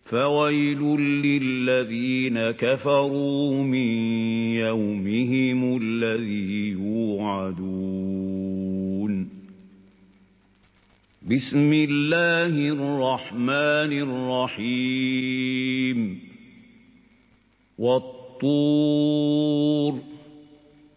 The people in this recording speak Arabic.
فويل للذين كفروا من يومهم الذي يوعدون بسم الله الرحمن الرحيم والطور